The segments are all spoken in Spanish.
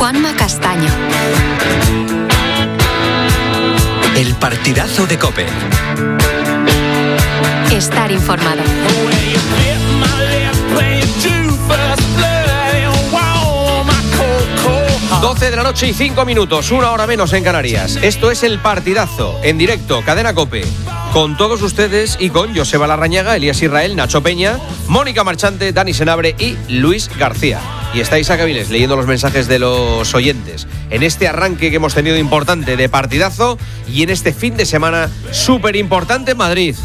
Juanma Castaño. El partidazo de COPE. Estar informado. 12 de la noche y 5 minutos, una hora menos en Canarias. Esto es El Partidazo, en directo, Cadena COPE. Con todos ustedes y con Joseba Larrañaga, Elías Israel, Nacho Peña, Mónica Marchante, Dani Senabre y Luis García. Y está Isaac Avilés leyendo los mensajes de los oyentes en este arranque que hemos tenido importante de partidazo y en este fin de semana súper importante en Madrid.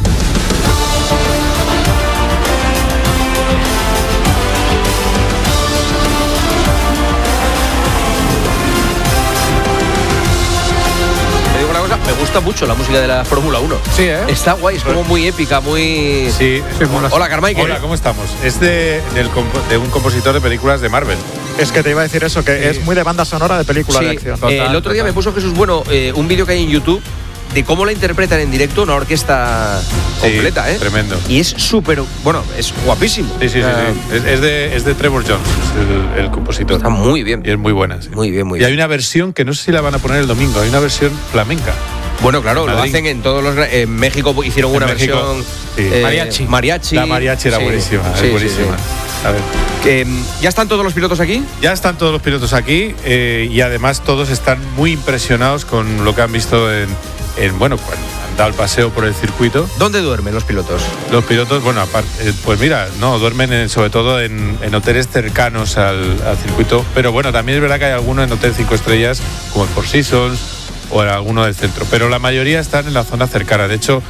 Me gusta mucho la música de la Fórmula 1. Sí, ¿eh? Está guay, es como muy épica, muy... Sí. Hola, Carmichael. Hola, ¿cómo estamos? Es de un compositor de películas de Marvel. Es que te iba a decir eso, que es muy de banda sonora de película de acción. El otro día me puso Jesús Bueno un vídeo que hay en YouTube de cómo la interpretan en directo una orquesta completa, ¿eh? Tremendo. Y es súper... Bueno, es guapísimo. Sí. Es de Trevor Jones, el compositor. Está muy bien. Y es muy buena, sí. Muy bien. Y hay una versión que no sé si la van a poner el domingo, hay una versión flamenca. Bueno, claro, lo hacen en todos los... En México hicieron una versión... Mariachi. La mariachi era buenísima, buenísima. Sí. A ver. ¿Ya están todos los pilotos aquí? Ya están todos los pilotos aquí y además todos están muy impresionados con lo que han visto cuando han dado el paseo por el circuito. ¿Dónde duermen los pilotos? Los pilotos, pues mira, duermen sobre todo en hoteles cercanos al circuito, pero bueno, también es verdad que hay algunos en hotel 5 estrellas, como el Four Seasons o en alguno del centro, pero la mayoría están en la zona cercana. De hecho,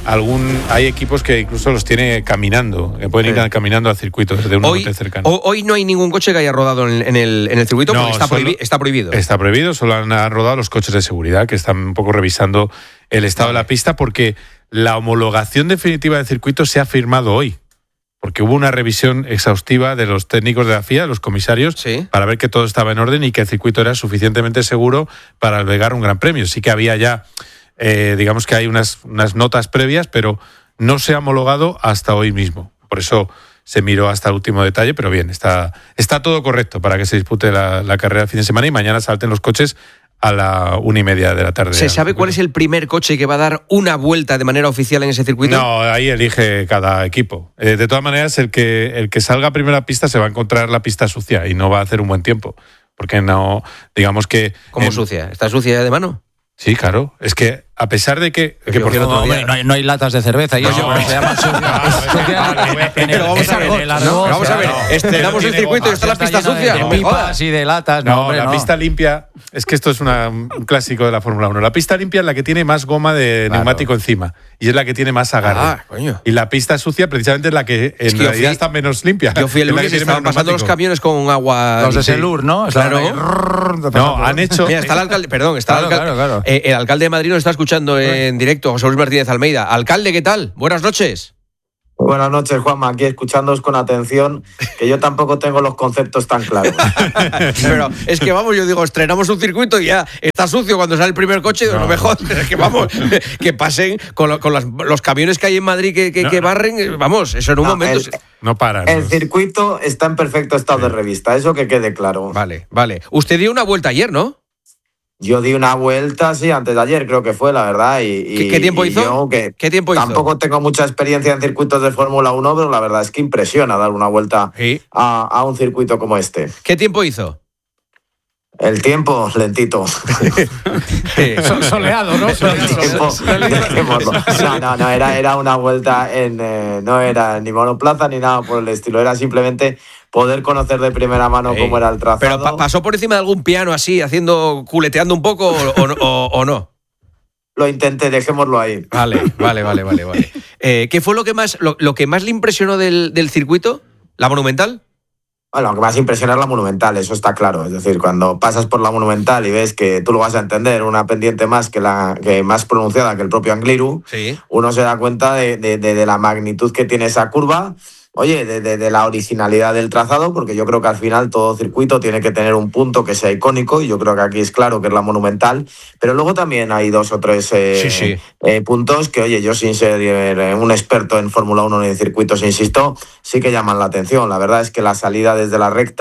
hay equipos que incluso los tiene caminando, que pueden ir caminando al circuito desde un hotel cercano. Hoy no hay ningún coche que haya rodado en el circuito, porque está prohibido. Está prohibido, solo han rodado los coches de seguridad, que están un poco revisando el estado de la pista, porque la homologación definitiva del circuito se ha firmado hoy. Porque hubo una revisión exhaustiva de los técnicos de la FIA, los comisarios, para ver que todo estaba en orden y que el circuito era suficientemente seguro para albergar un gran premio. Sí que había ya, digamos que hay unas notas previas, pero no se ha homologado hasta hoy mismo. Por eso se miró hasta el último detalle, pero bien, está todo correcto para que se dispute la carrera el fin de semana y mañana salten los coches a la 1:30 de la tarde. ¿Se sabe cuál es el primer coche que va a dar una vuelta de manera oficial en ese circuito? No, ahí elige cada equipo. De todas maneras, el que salga a primera pista se va a encontrar la pista sucia y no va a hacer un buen tiempo. Porque no, digamos que... ¿Cómo sucia? ¿Está sucia ya de mano? Sí, claro. Es que a pesar de que no hay latas de cerveza y eso se llama Pero vamos a ver, estrenamos el circuito y está la pista sucia. De pipas y de latas. La pista limpia, es que esto es un clásico de la Fórmula 1. La pista limpia es la que tiene más goma de neumático encima y es la que tiene más agarre. Y la pista sucia precisamente es la que en realidad está menos limpia. Yo fui el lunes y estaban pasando los camiones con agua. Los de Selur, ¿no? Claro. No, han hecho... Mira, está el alcalde, perdón, está el alcalde. El alcalde de Madrid nos está escuchando en directo, José Luis Martínez Almeida. Alcalde, ¿qué tal? Buenas noches. Buenas noches, Juanma, aquí escuchándoos con atención, que yo tampoco tengo los conceptos tan claros. Pero es que yo digo, estrenamos un circuito y ya está sucio cuando sale el primer coche, no me jodas, es que que pasen con los camiones que hay en Madrid que barren, eso en un momento... No paran. El circuito está en perfecto estado de revista, eso que quede claro. Vale. Usted dio una vuelta ayer, ¿no? Yo di una vuelta, sí, antes de ayer creo que fue, la verdad. ¿Qué tiempo hizo? ¿Qué tiempo hizo? Tampoco tengo mucha experiencia en circuitos de Fórmula 1, pero la verdad es que impresiona dar una vuelta a un circuito como este. ¿Qué tiempo hizo? El tiempo, lentito. Soleado, ¿no? No, era una vuelta no era ni monoplaza ni nada por el estilo, era simplemente poder conocer de primera mano cómo era el trazado. ¿Pero pasó por encima de algún piano así, culeteando un poco o no? Lo intenté, dejémoslo ahí. Vale. ¿Qué fue lo que más le impresionó del circuito? ¿La Monumental? Bueno, lo que más impresiona es la Monumental, eso está claro. Es decir, cuando pasas por la Monumental y ves que tú lo vas a entender, una pendiente más que más pronunciada que el propio Angliru, uno se da cuenta de la magnitud que tiene esa curva. Oye, de la originalidad del trazado, porque yo creo que al final todo circuito tiene que tener un punto que sea icónico, y yo creo que aquí es claro que es la Monumental, pero luego también hay 2 o 3 puntos que, oye, yo sin ser un experto en Fórmula 1 ni en circuitos, insisto, sí que llaman la atención. La verdad es que la salida desde la recta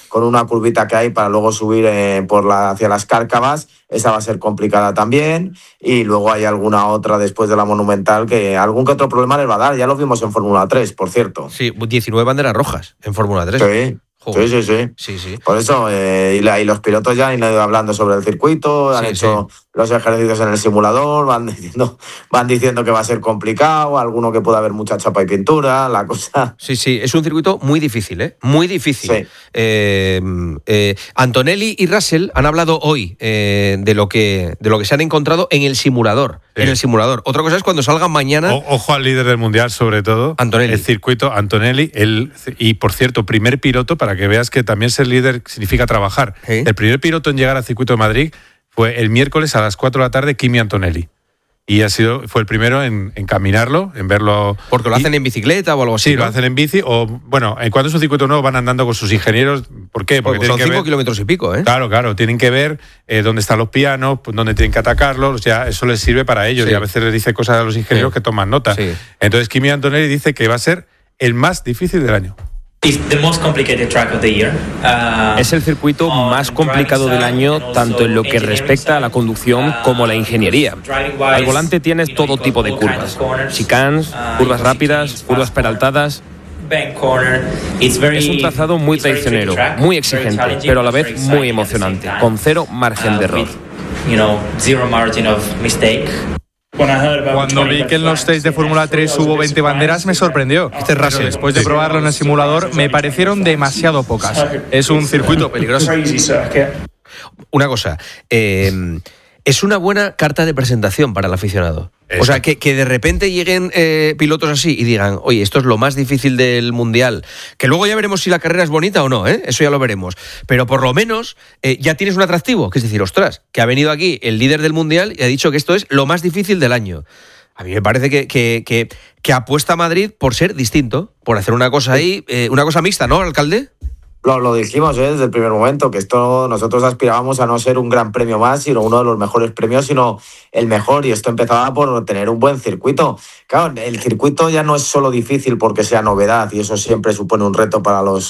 con una curvita que hay para luego subir hacia las Cárcavas. Esa va a ser complicada también, y luego hay alguna otra después de la Monumental que algún que otro problema les va a dar. Ya lo vimos en Fórmula 3, por cierto. Sí, 19 banderas rojas en Fórmula 3. Sí. Sí. Por eso, y los pilotos ya han ido hablando sobre el circuito, han hecho los ejercicios en el simulador, van diciendo que va a ser complicado, alguno que pueda haber mucha chapa y pintura, la cosa... Sí, es un circuito muy difícil, muy difícil. Sí. Antonelli y Russell han hablado hoy de lo que se han encontrado en el simulador. Sí. En el simulador. Otra cosa es cuando salgan mañana... Ojo al líder del Mundial, sobre todo. Antonelli. El circuito, Antonelli. Y, por cierto, primer piloto, para que veas que también ser líder significa trabajar. ¿Sí? El primer piloto en llegar al circuito de Madrid fue el miércoles a las 4 de la tarde, Kimi Antonelli. Y fue el primero en caminarlo, en verlo... ¿Porque lo hacen en bicicleta o algo así? Sí, ¿no? Lo hacen en bici, o bueno, cuando es un circuito nuevo van andando con sus ingenieros. ¿Por qué? Porque son 5 kilómetros y pico, ¿eh? Claro, tienen que ver dónde están los pianos, dónde tienen que atacarlos, ya eso les sirve para ellos, y a veces les dice cosas a los ingenieros que toman nota. Sí. Entonces Kimi Antonelli dice que va a ser el más difícil del año. Es el circuito más complicado del año, tanto en lo que respecta a la conducción como a la ingeniería. Al volante tienes todo tipo de curvas, chicanes, curvas rápidas, curvas peraltadas. Es un trazado muy traicionero, muy exigente, pero a la vez muy emocionante, con cero margen de error. Cuando vi que en los test de Fórmula 3 hubo 20 banderas, me sorprendió. Pero después de probarlo en el simulador, me parecieron demasiado pocas. Es un circuito peligroso. Una cosa, es una buena carta de presentación para el aficionado. O sea, que de repente lleguen pilotos así y digan, oye, esto es lo más difícil del Mundial, que luego ya veremos si la carrera es bonita o no, eso ya lo veremos, pero por lo menos ya tienes un atractivo, que es decir, ostras, que ha venido aquí el líder del Mundial y ha dicho que esto es lo más difícil del año. A mí me parece que apuesta a Madrid por ser distinto, por hacer una cosa ahí, una cosa mixta, ¿no, alcalde? Lo dijimos desde el primer momento, que esto nosotros aspirábamos a no ser un gran premio más, sino uno de los mejores premios, sino el mejor, y esto empezaba por tener un buen circuito. Claro, el circuito ya no es solo difícil porque sea novedad, y eso siempre supone un reto para los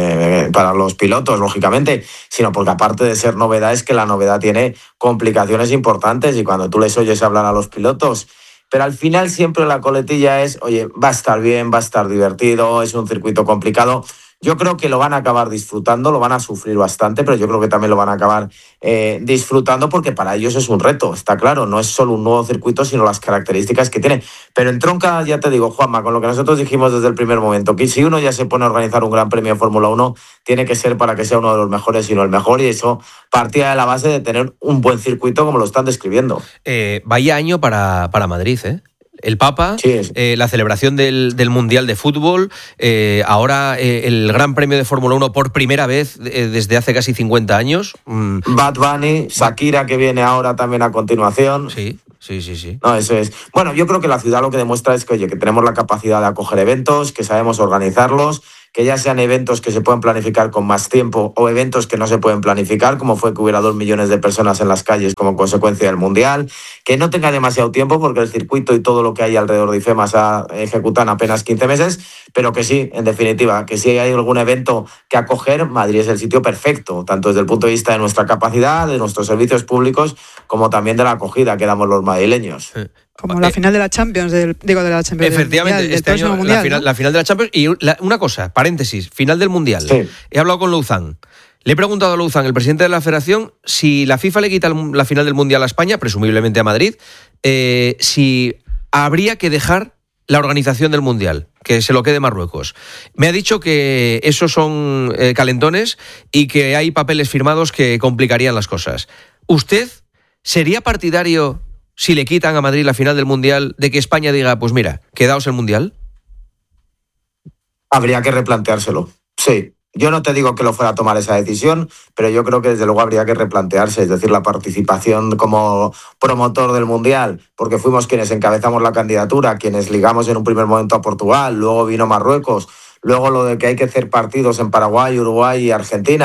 pilotos, lógicamente, sino porque aparte de ser novedad, es que la novedad tiene complicaciones importantes, y cuando tú les oyes hablar a los pilotos, pero al final siempre la coletilla es, oye, va a estar bien, va a estar divertido, es un circuito complicado. Yo creo que lo van a acabar disfrutando, lo van a sufrir bastante, pero yo creo que también lo van a acabar disfrutando, porque para ellos es un reto, está claro, no es solo un nuevo circuito, sino las características que tiene. Pero entronca, ya te digo, Juanma, con lo que nosotros dijimos desde el primer momento, que si uno ya se pone a organizar un gran premio de Fórmula 1, tiene que ser para que sea uno de los mejores, sino el mejor, y eso partía de la base de tener un buen circuito como lo están describiendo. Vaya año para Madrid, ¿eh? El Papa, la celebración del Mundial de Fútbol, ahora el Gran Premio de Fórmula 1 por primera vez desde hace casi 50 años. Bad Bunny, Shakira, que viene ahora también a continuación. Sí. No, eso es. Bueno, yo creo que la ciudad lo que demuestra es que, oye, que tenemos la capacidad de acoger eventos, que sabemos organizarlos, que ya sean eventos que se pueden planificar con más tiempo o eventos que no se pueden planificar, como fue que hubiera 2 millones de personas en las calles como consecuencia del Mundial, que no tenga demasiado tiempo porque el circuito y todo lo que hay alrededor de IFEMA se ejecutan apenas 15 meses, pero que sí, en definitiva, que si hay algún evento que acoger, Madrid es el sitio perfecto, tanto desde el punto de vista de nuestra capacidad, de nuestros servicios públicos, como también de la acogida que damos los madrileños. Como la final de la Champions, efectivamente, del este año mundial, la final de la Champions. Y una cosa, paréntesis, final del Mundial. Sí. He hablado con Louzán. Le he preguntado a Louzán, el presidente de la Federación, si la FIFA le quita la final del Mundial a España, presumiblemente a Madrid, si habría que dejar la organización del Mundial, que se lo quede Marruecos. Me ha dicho que esos son calentones y que hay papeles firmados que complicarían las cosas. ¿Usted sería partidario, si le quitan a Madrid la final del Mundial, de que España diga, pues mira, quedaos el Mundial? Habría que replanteárselo, sí. Yo no te digo que lo fuera a tomar esa decisión, pero yo creo que desde luego habría que replantearse, es decir, la participación como promotor del Mundial, porque fuimos quienes encabezamos la candidatura, quienes ligamos en un primer momento a Portugal, luego vino Marruecos, luego lo de que hay que hacer partidos en Paraguay, Uruguay y Argentina.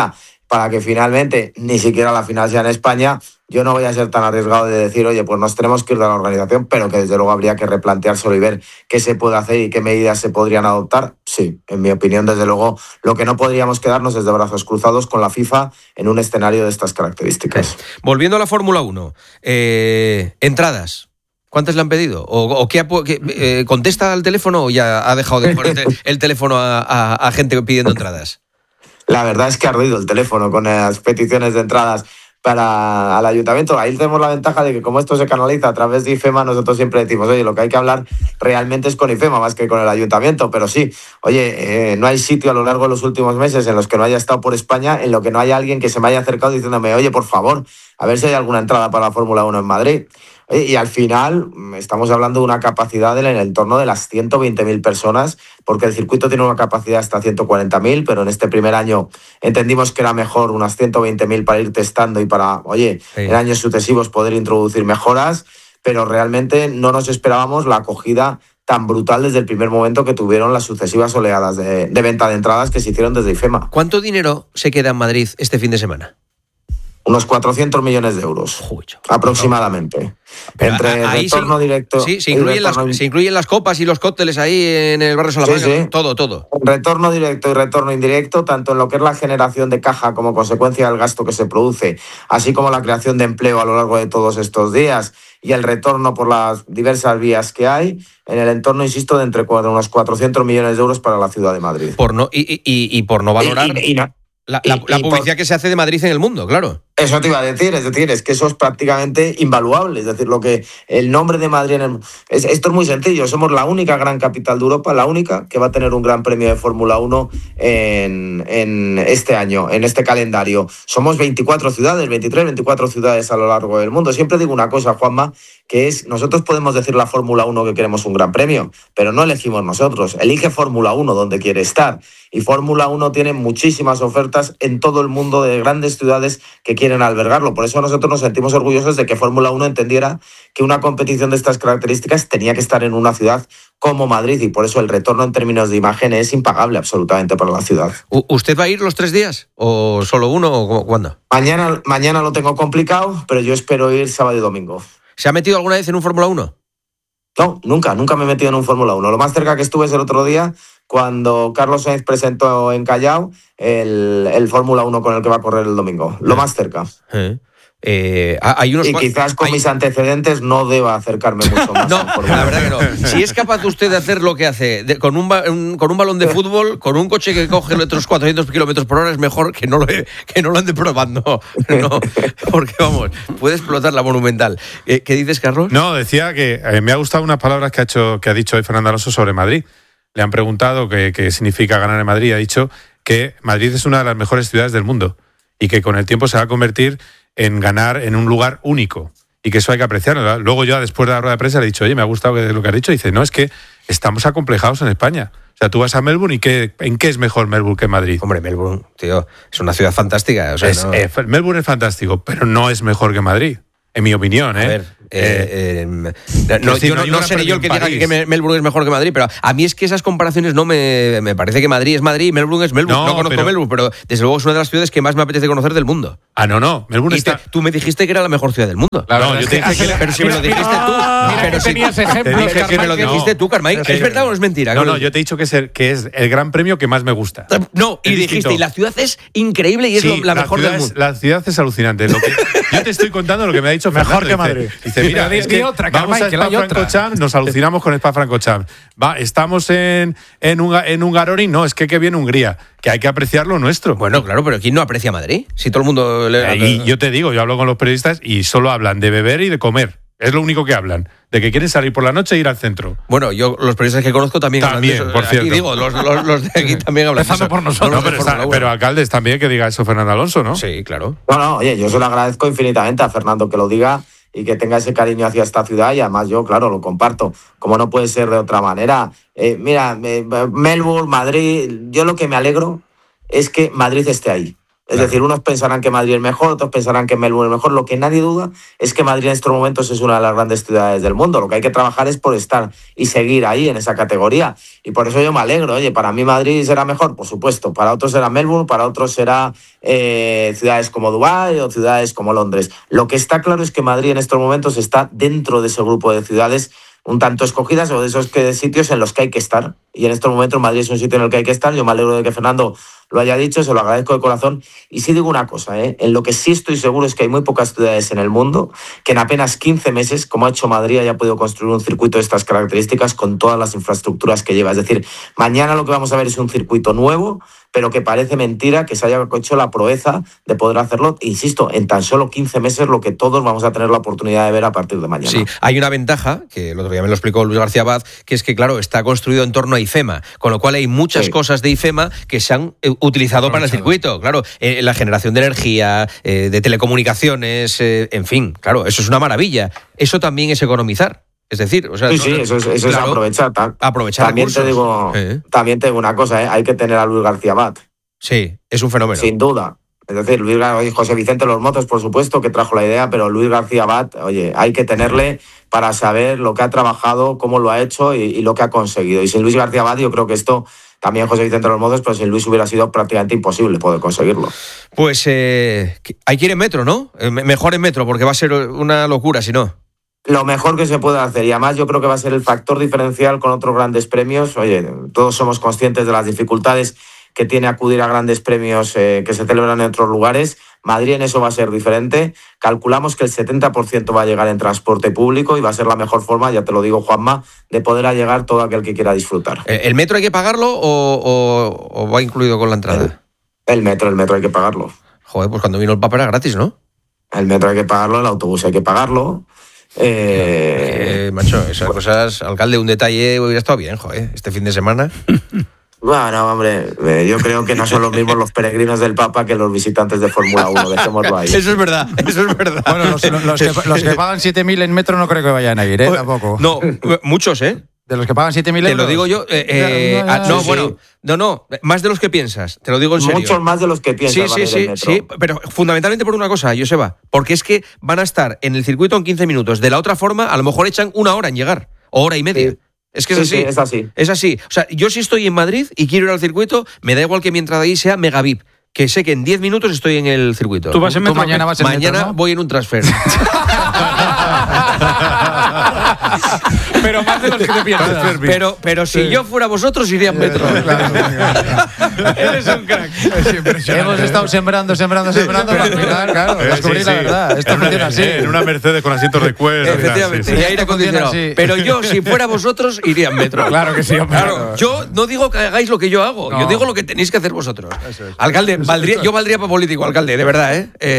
para que finalmente ni siquiera la final sea en España, yo no voy a ser tan arriesgado de decir, oye, pues nos tenemos que ir de la organización, pero que desde luego habría que replanteárselo y ver qué se puede hacer y qué medidas se podrían adoptar. Sí, en mi opinión, desde luego, lo que no podríamos quedarnos es de brazos cruzados con la FIFA en un escenario de estas características. Volviendo a la Fórmula 1, entradas. ¿Cuántas le han pedido? ¿O qué contesta al teléfono o ya ha dejado de poner el teléfono a gente pidiendo entradas? La verdad es que ha ardido el teléfono con las peticiones de entradas para al ayuntamiento. Ahí tenemos la ventaja de que como esto se canaliza a través de IFEMA, nosotros siempre decimos, oye, lo que hay que hablar realmente es con IFEMA más que con el ayuntamiento, pero sí, oye, no hay sitio a lo largo de los últimos meses en los que no haya estado por España, en lo que no haya alguien que se me haya acercado diciéndome, oye, por favor, a ver si hay alguna entrada para la Fórmula 1 en Madrid. Y al final estamos hablando de una capacidad en el entorno de las 120.000 personas, porque el circuito tiene una capacidad hasta 140.000, pero en este primer año entendimos que era mejor unas 120.000 para ir testando y para, oye, en años sucesivos poder introducir mejoras, pero realmente no nos esperábamos la acogida tan brutal desde el primer momento que tuvieron las sucesivas oleadas de venta de entradas que se hicieron desde IFEMA. ¿Cuánto dinero se queda en Madrid este fin de semana? Unos 400 millones de euros, aproximadamente. Pero entre retorno directo... Sí, se incluyen las copas y los cócteles ahí en el barrio Salamanca, sí. Todo. Retorno directo y retorno indirecto, tanto en lo que es la generación de caja como consecuencia del gasto que se produce, así como la creación de empleo a lo largo de todos estos días y el retorno por las diversas vías que hay, en el entorno, insisto, de entre unos 400 millones de euros para la ciudad de Madrid. Por no valorar la publicidad que se hace de Madrid en el mundo, claro. Eso te iba a decir, es que eso es prácticamente invaluable, es decir, lo que el nombre de Madrid esto es muy sencillo, somos la única gran capital de Europa, la única que va a tener un gran premio de Fórmula 1 en este año, en este calendario. Somos 24 ciudades a lo largo del mundo. Siempre digo una cosa, Juanma, que es, nosotros podemos decir la Fórmula 1 que queremos un gran premio, pero no elegimos nosotros, elige Fórmula 1 donde quiere estar. Y Fórmula 1 tiene muchísimas ofertas en todo el mundo de grandes ciudades que quieren albergarlo. Por eso nosotros nos sentimos orgullosos de que Fórmula 1 entendiera que una competición de estas características tenía que estar en una ciudad como Madrid, y por eso el retorno en términos de imagen es impagable absolutamente para la ciudad. ¿Usted va a ir los 3 días? ¿O solo uno? ¿O cuándo? Mañana lo tengo complicado, pero yo espero ir sábado y domingo. ¿Se ha metido alguna vez en un Fórmula 1? No, nunca me he metido en un Fórmula 1. Lo más cerca que estuve es el otro día, cuando Carlos Sainz presentó en Callao el Fórmula 1 con el que va a correr el domingo. Lo más cerca. Quizás con mis antecedentes no deba acercarme mucho más. No, la verdad que no. Si es capaz usted de hacer lo que hace con un balón de fútbol, con un coche que coge otros 400 kilómetros por hora, es mejor que no lo ande probando. No, porque vamos, puede explotar la Monumental. ¿Qué dices, Carlos? No, decía que me ha gustado unas palabras que ha dicho hoy Fernando Alonso sobre Madrid. Le han preguntado qué significa ganar en Madrid y ha dicho que Madrid es una de las mejores ciudades del mundo y que con el tiempo se va a convertir en ganar en un lugar único y que eso hay que apreciarlo, ¿verdad? Luego yo, después de la rueda de prensa, le he dicho, oye, me ha gustado lo que has dicho. Y dice, no, es que estamos acomplejados en España. O sea, tú vas a Melbourne y ¿en qué es mejor Melbourne que Madrid? Hombre, Melbourne, tío, es una ciudad fantástica. O sea, Melbourne es fantástico, pero no es mejor que Madrid. En mi opinión, ¿eh? A ver, yo no seré yo el que diga que Melbourne es mejor que Madrid, pero a mí es que esas comparaciones no me parece que Madrid es Madrid y Melbourne es Melbourne. No conozco Melbourne, pero desde luego es una de las ciudades que más me apetece conocer del mundo. Ah, no. Melbourne está... Tú me dijiste que era la mejor ciudad del mundo. Claro, yo te dije que... Pero si me lo dijiste tú. Pero tenías ejemplos, que me lo dijiste tú, Carmay. ¿Es verdad o no es mentira? No, yo te he dicho que es el gran premio que más me gusta. No, y dijiste, y la ciudad es increíble y es la mejor del mundo. La ciudad es alucinante. Yo te estoy contando lo que me ha dicho Fernando. Mejor que Madrid. Dice, mira, es que vamos a Spa-Francorchamps, nos alucinamos con Spa-Francorchamps. Estamos en Hungaroring, no, es que viene Hungría, que hay que apreciar lo nuestro. Bueno, claro, pero ¿quién no aprecia Madrid? Si todo el mundo... Y yo te digo, yo hablo con los periodistas y solo hablan de beber y de comer. Es lo único que hablan. De que quieren salir por la noche e ir al centro. Bueno, yo los periodistas que conozco también hablan de eso. Por cierto. Aquí digo, los de aquí también hablan de eso. Por nosotros. No, pero alcaldes también que diga eso Fernando Alonso, ¿no? Sí, claro. No, oye, yo se lo agradezco infinitamente a Fernando que lo diga y que tenga ese cariño hacia esta ciudad, y además yo, claro, lo comparto. Como no puede ser de otra manera. Melbourne, Madrid, yo lo que me alegro es que Madrid esté ahí. Es decir, unos pensarán que Madrid es mejor, otros pensarán que Melbourne es mejor. Lo que nadie duda es que Madrid en estos momentos es una de las grandes ciudades del mundo. Lo que hay que trabajar es por estar y seguir ahí en esa categoría. Y por eso yo me alegro. Oye, para mí Madrid será mejor, por supuesto. Para otros será Melbourne, para otros será ciudades como Dubái o ciudades como Londres. Lo que está claro es que Madrid en estos momentos está dentro de ese grupo de ciudades un tanto escogidas o de esos sitios en los que hay que estar. Y en estos momentos Madrid es un sitio en el que hay que estar. Yo me alegro de que Fernando lo haya dicho, se lo agradezco de corazón. Y sí digo una cosa, en lo que sí estoy seguro es que hay muy pocas ciudades en el mundo que en apenas 15 meses, como ha hecho Madrid, haya podido construir un circuito de estas características con todas las infraestructuras que lleva. Es decir, mañana lo que vamos a ver es un circuito nuevo, pero que parece mentira que se haya hecho la proeza de poder hacerlo, insisto, en tan solo 15 meses, lo que todos vamos a tener la oportunidad de ver a partir de mañana. Sí, hay una ventaja, que el otro día me lo explicó Luis García Abad, que es que, claro, está construido en torno a IFEMA, con lo cual hay muchas cosas de IFEMA que se han utilizado para el circuito. Claro, la generación de energía, de telecomunicaciones, en fin, claro, eso es una maravilla. Eso también es economizar. Es decir, o sea, sí, eso es aprovechar. Aprovechar también recursos. También te digo una cosa, hay que tener a Luis García Abad. Sí, es un fenómeno. Sin duda. Es decir, José Vicente Los Mozos, por supuesto, que trajo la idea, pero Luis García Abad, oye, hay que tenerle para saber lo que ha trabajado, cómo lo ha hecho y lo que ha conseguido. Y sin Luis García Abad, yo creo que esto, también José Vicente Los Mozos, pero sin Luis hubiera sido prácticamente imposible poder conseguirlo. Pues hay que ir en metro, ¿no? Mejor en metro, porque va a ser una locura si no. Lo mejor que se puede hacer, y además yo creo que va a ser el factor diferencial con otros grandes premios. Oye, todos somos conscientes de las dificultades que tiene acudir a grandes premios que se celebran en otros lugares. Madrid en eso va a ser diferente. Calculamos que el 70% va a llegar en transporte público y va a ser la mejor forma, ya te lo digo, Juanma, de poder llegar todo aquel que quiera disfrutar. ¿El metro hay que pagarlo o va incluido con la entrada? El metro hay que pagarlo. Joder, pues cuando vino el Papa era gratis, ¿no? El metro hay que pagarlo, el autobús hay que pagarlo. Macho, esas cosas, alcalde, un detalle hubiera estado bien, joder, este fin de semana. Bueno, hombre, yo creo que no son los mismos los peregrinos del Papa que los visitantes de Fórmula 1, dejémoslo ahí. Eso es verdad. Bueno, los que pagan 7.000 en metro no creo que vayan a ir, tampoco. No, muchos, De los que pagan 7.000 euros. Te lo digo yo. No, más de los que piensas. Te lo digo en serio. Muchos más de los que piensas. Sí, pero fundamentalmente por una cosa, Joseba. Porque es que van a estar en el circuito en 15 minutos. De la otra forma, a lo mejor echan una hora en llegar. O hora y media. Sí. Es que es así. Sí, es así. Es así. O sea, yo si estoy en Madrid y quiero ir al circuito, me da igual que mi entrada ahí sea mega VIP. Que sé que en 10 minutos estoy en el circuito. ¿Tú vas en metro? Mañana vas en metro, Mañana ¿no? Voy en un transfer. Pero más de los que te piensas. Pero si yo fuera vosotros, iría en metro. Eres un crack. Hemos estado sembrando para final, claro, descubrir la verdad. Esto funciona así. En una Mercedes con asientos de cuero. Efectivamente, y aire acondicionado. Pero yo, si fuera vosotros, iría en metro. Claro que sí, hombre. Claro, yo no digo que hagáis lo que yo hago, yo digo lo que tenéis que hacer vosotros. Alcalde, yo valdría para político, alcalde, de verdad,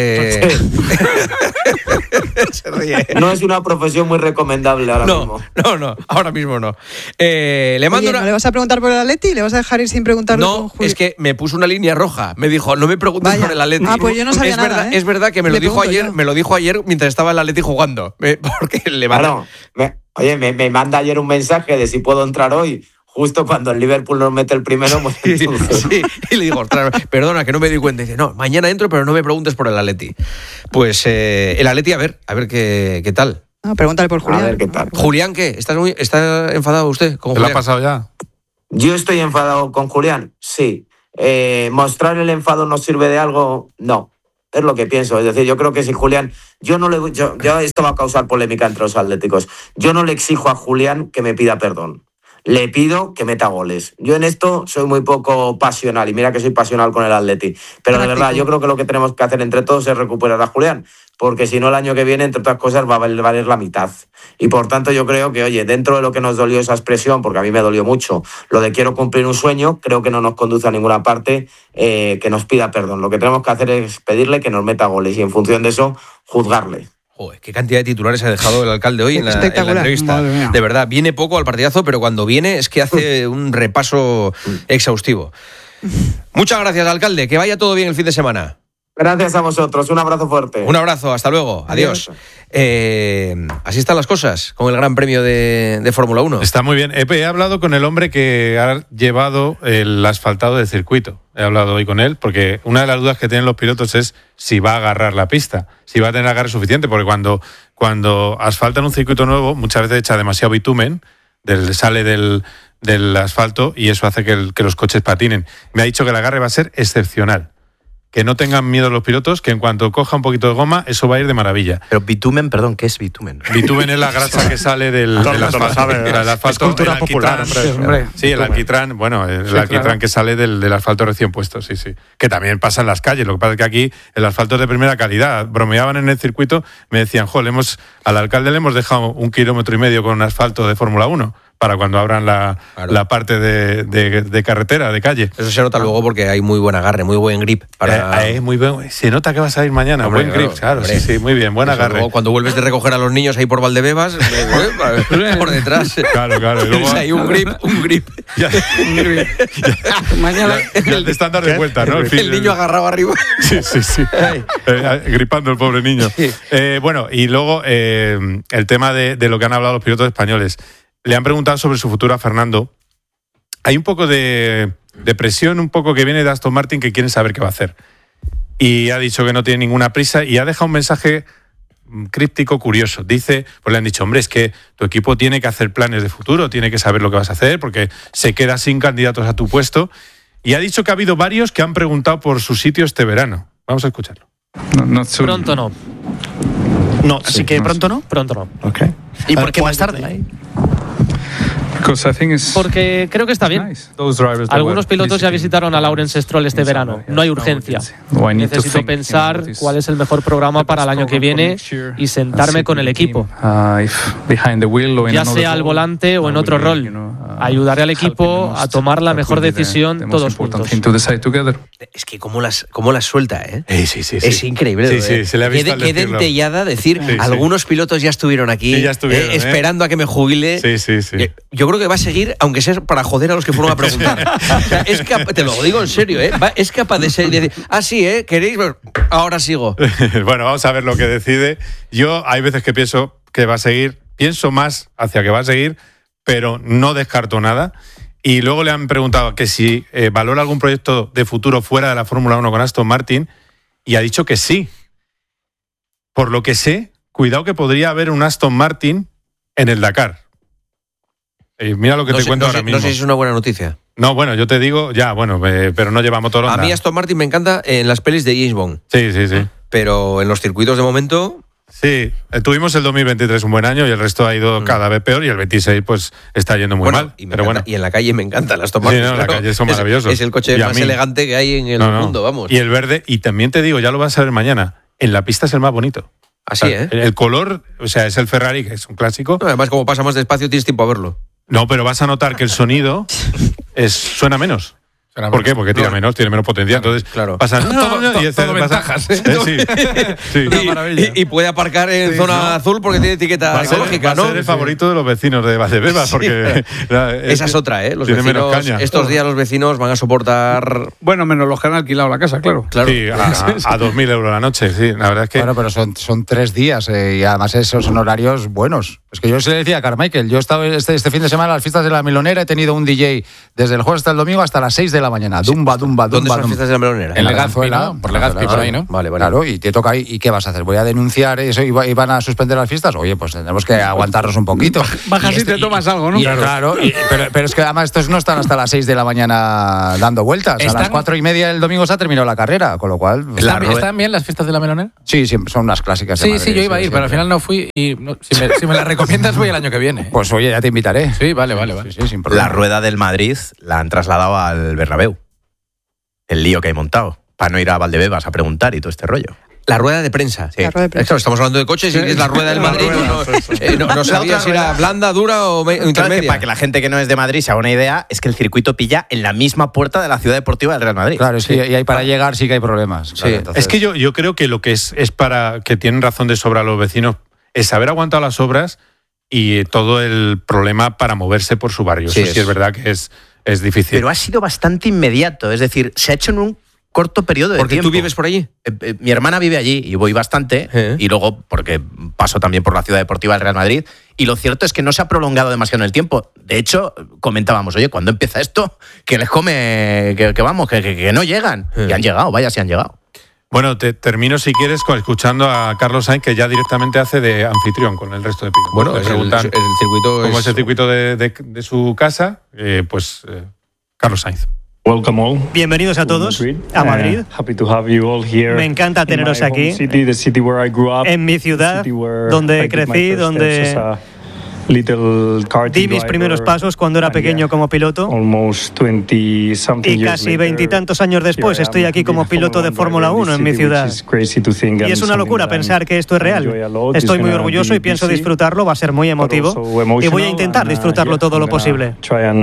Se ríe. No es una profesión muy recomendable ahora mismo. No, ahora mismo no. Le vas a preguntar por el Atleti? ¿Le vas a dejar ir sin preguntarle con No, Julio? es que me puso una línea roja. Me dijo, no me preguntes por el Atleti. Pues yo no sabía nada, Es verdad que me lo dijo ayer mientras estaba el Atleti jugando. Porque le Claro, me manda ayer un mensaje de si puedo entrar hoy. Justo cuando el Liverpool nos mete el primero. Sí, y le digo, perdona, que no me di cuenta. Y dice, no, mañana entro, pero no me preguntes por el Atleti. Pues el Atleti, a ver qué tal. Pregúntale por Julián. A ver qué tal. Julián, ¿qué? ¿Está enfadado usted con Julián? ¿Te lo ha pasado ya? Yo estoy enfadado con Julián, sí. ¿Mostrar el enfado nos sirve de algo? No. Es lo que pienso. Es decir, yo creo que si Julián... Yo esto va a causar polémica entre los atléticos. Yo no le exijo a Julián que me pida perdón. Le pido que meta goles. Yo en esto soy muy poco pasional, y mira que soy pasional con el Atleti. Pero de verdad, yo creo que lo que tenemos que hacer entre todos es recuperar a Julián, porque si no el año que viene, entre otras cosas, va a valer la mitad. Y por tanto yo creo que, oye, dentro de lo que nos dolió esa expresión, porque a mí me dolió mucho, lo de quiero cumplir un sueño, creo que no nos conduce a ninguna parte que nos pida perdón. Lo que tenemos que hacer es pedirle que nos meta goles y en función de eso, juzgarle. Joder, qué cantidad de titulares ha dejado el alcalde hoy en la entrevista. De verdad, viene poco al partidazo, pero cuando viene es que hace un repaso exhaustivo. Muchas gracias, alcalde. Que vaya todo bien el fin de semana. Gracias a vosotros. Un abrazo fuerte. Un abrazo. Hasta luego. Adiós. Así están las cosas con el Gran Premio de Fórmula 1. Está muy bien. He hablado con el hombre que ha llevado el asfaltado del circuito. he hablado hoy con él, porque una de las dudas que tienen los pilotos es si va a agarrar la pista, si va a tener agarre suficiente, porque cuando asfaltan un circuito nuevo, muchas veces echa demasiado bitumen, sale del asfalto y eso hace que los coches patinen. Me ha dicho que el agarre va a ser excepcional. Que no tengan miedo los pilotos, que en cuanto coja un poquito de goma, eso va a ir de maravilla. Pero bitumen, perdón, ¿qué es bitumen? Bitumen es la grasa que sale del asfalto. El asfalto, es cultura popular, hombre. Sí, el alquitrán, alquitrán que sale del asfalto recién puesto, sí. Que también pasa en las calles. Lo que pasa es que aquí el asfalto es de primera calidad. Bromeaban en el circuito, me decían, al alcalde le hemos dejado 1,5 kilómetros con asfalto de Fórmula 1. Para cuando abran la parte de carretera, de calle. Eso se nota luego porque hay muy buen agarre, muy buen grip. Muy bien. Se nota que vas a ir mañana. Hombre, buen grip, claro. Sí, muy bien, buen agarre. Luego, cuando vuelves de recoger a los niños ahí por Valdebebas, por detrás. Claro. Y luego, hay un grip. Mañana el estándar de vuelta, ¿no? El niño agarrado arriba. Sí. Gripando el pobre niño. Sí. Y luego el tema de lo que han hablado los pilotos españoles. Le han preguntado sobre su futuro a Fernando. Hay un poco de presión, un poco que viene de Aston Martin, que quieren saber qué va a hacer. Y ha dicho que no tiene ninguna prisa y ha dejado un mensaje críptico, curioso. Dice, pues le han dicho, hombre, es que tu equipo tiene que hacer planes de futuro, tiene que saber lo que vas a hacer, porque se queda sin candidatos a tu puesto. Y ha dicho que ha habido varios que han preguntado por su sitio este verano. Vamos a escucharlo. Pronto no. Así que pronto no. Pronto no. Okay. ¿Y por qué más tarde? Porque creo que está bien. Algunos pilotos ya visitaron a Lawrence Stroll este verano. No hay urgencia. Necesito pensar cuál es el mejor programa para el año que viene y sentarme con el equipo. Ya sea al volante o en otro rol. Ayudaré al equipo a tomar la mejor decisión todos juntos. Es que cómo las suelta, ¿eh? Sí. Es increíble. Sí, se le ha visto Qué dentellada decir, algunos pilotos ya estuvieron aquí esperando a que me jubile. Sí. Yo creo que va a seguir, aunque sea para joder a los que fueron a preguntar. O sea, te lo digo en serio, ¿eh? Es capaz de decir, sí, ¿queréis? Ahora sigo. Bueno, vamos a ver lo que decide. Yo hay veces que pienso que va a seguir, pienso más hacia que va a seguir, pero no descarto nada. Y luego le han preguntado que si valora algún proyecto de futuro fuera de la Fórmula 1 con Aston Martin, y ha dicho que sí. Por lo que sé, cuidado que podría haber un Aston Martin en el Dakar. Mira lo que te cuento ahora mismo. No sé si es una buena noticia. No, bueno, yo te digo, pero no lleva motor Honda. A mí Aston Martin me encanta en las pelis de James Bond. Sí. Pero en los circuitos de momento... Sí, tuvimos el 2023 un buen año y el resto ha ido cada vez peor y el 26 pues está yendo muy mal. Y en la calle me encanta el Aston Martin. Sí, la calle son maravillosos. Es el coche más elegante que hay en el mundo, vamos. Y el verde, y también te digo, ya lo vas a ver mañana, en la pista es el más bonito. Así, ¿eh? El color, es el Ferrari, que es un clásico. Además, como pasa más despacio, tienes tiempo a verlo. No, pero vas a notar que el sonido suena menos. ¿Por qué? Porque tiene menos potencia. Entonces, pasan todo ventajas. Sí. Y puede aparcar en zona azul porque tiene etiqueta ecológica, ¿no? Va a ser el favorito de los vecinos de Valdebebas, porque esa es otra, ¿eh? Los vecinos, estos días los vecinos van a soportar... Bueno, menos los que han alquilado la casa, claro. Sí, a 2.000 euros la noche, sí. La verdad es que... Bueno, pero son 3 días y además esos son horarios buenos. Es que yo se le decía a Carmichael, yo he estado este fin de semana a las fiestas de la Melonera, he tenido un DJ desde el jueves hasta el domingo hasta las 6 de la mañana. Dumba. ¿Dónde son las fiestas de la Melonera? En Legazpi, ¿no? Por Legazpi, por ahí, ¿no? Vale. Claro, y te toca ahí. ¿Y qué vas a hacer? ¿Voy a denunciar eso y van a suspender las fiestas? Oye, pues tendremos que aguantarnos un poquito. Bajas y te tomas algo, ¿no? Claro, pero es que además estos no están hasta las 6 de la mañana dando vueltas. A las 4:30 del domingo se ha terminado la carrera, con lo cual... ¿Están bien las fiestas de la Melonera? Sí, siempre son unas clásicas de Madrid. Sí, yo iba a ir, pero al final no fui y si me las recomiendas voy el año que viene. Pues oye, ya te invitaré. Sí, vale. Sí, sin problema. La rueda del Madrid la han trasladado al Bernabéu. El lío que hay montado, para no ir a Valdebebas a preguntar y todo este rollo. La rueda de prensa. Sí. La rueda de prensa. Claro, estamos hablando de coches y es la rueda del Madrid. No sabía si era blanda, dura o intermedia. Que para que la gente que no es de Madrid se haga una idea, es que el circuito pilla en la misma puerta de la ciudad deportiva del Real Madrid. Claro, es que y ahí para llegar sí que hay problemas. Claro, entonces... Es que yo creo que lo que es para que tienen razón de sobra los vecinos es haber aguantado las obras y todo el problema para moverse por su barrio. Eso sí es verdad que es difícil. Pero ha sido bastante inmediato, es decir, se ha hecho en corto periodo de tiempo. ¿Porque tú vives por allí? Mi hermana vive allí y voy bastante, y luego porque paso también por la ciudad deportiva del Real Madrid, y lo cierto es que no se ha prolongado demasiado en el tiempo. De hecho, comentábamos, oye, ¿cuándo empieza esto? Que les come, que no llegan. Y han llegado, vaya si han llegado. Bueno, te termino si quieres escuchando a Carlos Sainz, que ya directamente hace de anfitrión con el resto de pilotos. Bueno, le preguntan el circuito cómo es el circuito de su casa, Carlos Sainz. Bienvenidos a todos a Madrid. Me encanta teneros aquí, en mi ciudad, donde crecí, donde di mis primeros pasos cuando era pequeño como piloto. Y casi 20 y tantos años después estoy aquí como piloto de Fórmula 1 en mi ciudad. Y es una locura pensar que esto es real. Estoy muy orgulloso y pienso disfrutarlo, va a ser muy emotivo. Y voy a intentar disfrutarlo todo lo posible.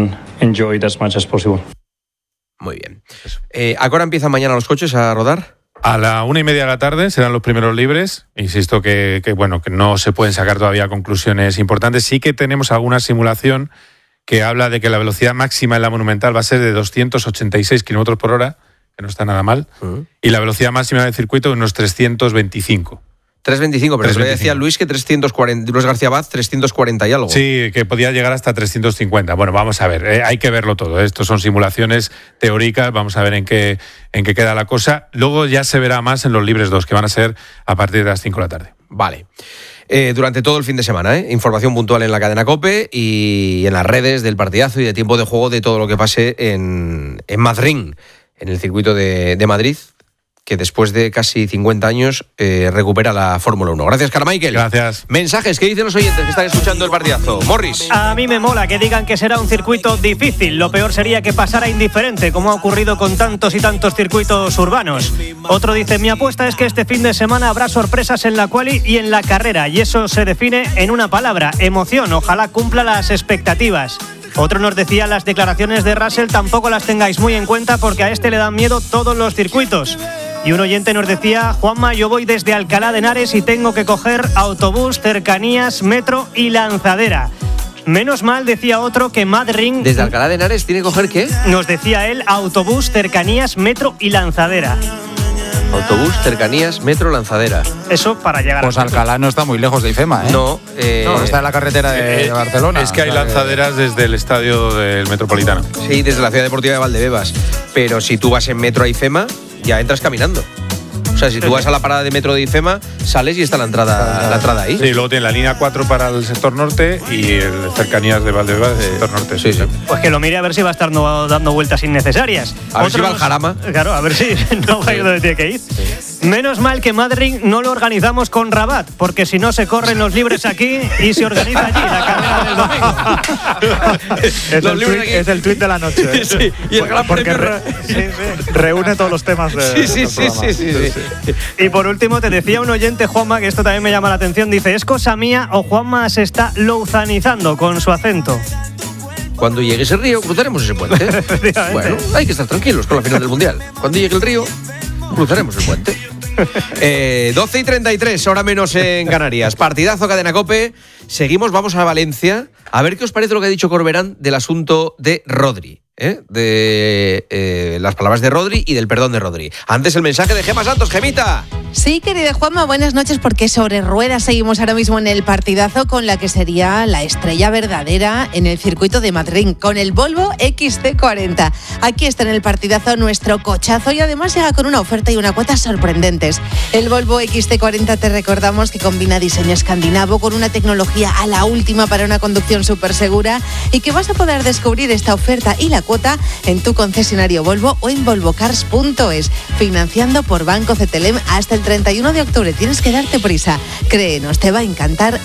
Muy bien. ¿A qué hora empiezan mañana los coches a rodar? A la 1:30 de la tarde serán los primeros libres. Insisto que no se pueden sacar todavía conclusiones importantes. Sí que tenemos alguna simulación que habla de que la velocidad máxima en la Monumental va a ser de 286 km por hora, que no está nada mal, y la velocidad máxima del circuito unos 325. 325, pero le decía Luis que 340, Luis García Abad, 340 y algo. Sí, que podía llegar hasta 350. Bueno, vamos a ver, hay que verlo todo. Estos son simulaciones teóricas, vamos a ver en qué queda la cosa. Luego ya se verá más en los libres 2, que van a ser a partir de las 5 de la tarde. Vale. Durante todo el fin de semana, información puntual en la cadena COPE y en las redes del partidazo y de tiempo de juego de todo lo que pase en Madrid, en el circuito de Madrid, que después de casi 50 años recupera la Fórmula 1. Gracias, Carmichael. Gracias. Mensajes, ¿qué dicen los oyentes que están escuchando el partidazo? Morris. A mí me mola que digan que será un circuito difícil. Lo peor sería que pasara indiferente, como ha ocurrido con tantos y tantos circuitos urbanos. Otro dice, mi apuesta es que este fin de semana habrá sorpresas en la quali y en la carrera. Y eso se define en una palabra, emoción. Ojalá cumpla las expectativas. Otro nos decía, las declaraciones de Russell tampoco las tengáis muy en cuenta porque a este le dan miedo todos los circuitos. Y un oyente nos decía, Juanma, yo voy desde Alcalá de Henares y tengo que coger autobús, cercanías, metro y lanzadera. Menos mal, decía otro, que Madrid... ¿Desde Alcalá de Henares tiene que coger qué? Nos decía él, autobús, cercanías, metro y lanzadera. Autobús, cercanías, metro, lanzadera. Eso para llegar pues a Alcalá no está muy lejos de IFEMA, ¿eh? No, está en la carretera de Barcelona. Es que hay lanzaderas desde el estadio del Metropolitano. Sí, desde la ciudad deportiva de Valdebebas. Pero si tú vas en metro a IFEMA, ya entras caminando. O sea, si tú vas a la parada de metro de IFEMA, sales y está la entrada ahí. Sí, luego tiene la línea 4 para el sector norte y el cercanías de Valdebebas del sector norte. Sí. Pues que lo mire a ver si va a estar dando vueltas innecesarias. A ver si va al Jarama. Claro, a ver si no va a ir donde tiene que ir. Sí. Menos mal que Madrid no lo organizamos con Rabat, porque si no se corren los libres aquí y se organiza allí la carrera del domingo. Es el tuit de la noche. ¿eh? Sí, y el gran porque reúne todos los temas de sí. Y por último te decía un oyente, Juanma, que esto también me llama la atención, dice, ¿es cosa mía o Juanma se está louzanizando con su acento? Cuando llegue ese río, cruzaremos ese puente. Bueno, hay que estar tranquilos con la final del Mundial. Cuando llegue el río, cruzaremos el puente. 12:33, hora menos en Canarias. Partidazo, cadena COPE. Seguimos, vamos a Valencia. A ver qué os parece lo que ha dicho Corberán del asunto de Rodri. De las palabras de Rodri y del perdón de Rodri. Antes el mensaje de Gemma Santos. Gemita. Sí, querida Juanma, buenas noches, porque sobre ruedas seguimos ahora mismo en el partidazo con la que sería la estrella verdadera en el circuito de Madrid, con el Volvo XC40. Aquí está en el partidazo nuestro cochazo y además llega con una oferta y una cuota sorprendentes. El Volvo XC40, te recordamos que combina diseño escandinavo con una tecnología a la última para una conducción súper segura y que vas a poder descubrir esta oferta y la cuota en tu concesionario Volvo o en volvocars.es, financiando por Banco Cetelem hasta el 31 de octubre. Tienes que darte prisa. Créenos, te va a encantar